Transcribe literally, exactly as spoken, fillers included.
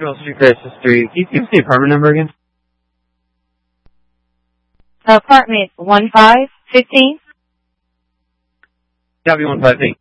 Maxwell Street, Crisis Street. Can you give us the apartment number again? Apartment one five fifteen. Copy one five, thank you.